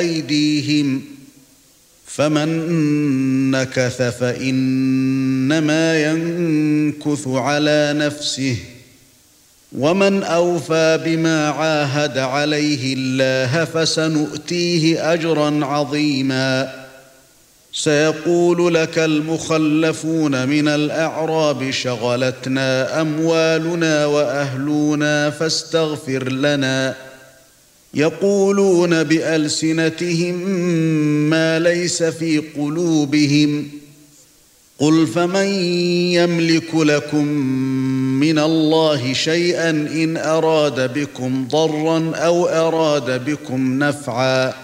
أيديهم فمن نكث فإنما ينكث على نفسه ومن أوفى بما عاهد عليه الله فسنؤتيه أجرا عظيما سيقول لك المخلفون من الأعراب شغلتنا أموالنا وأهلنا فاستغفر لنا يقولون بألسنتهم ما ليس في قلوبهم قل فمن يملك لكم من الله شيئا إن أراد بكم ضرا أو أراد بكم نفعا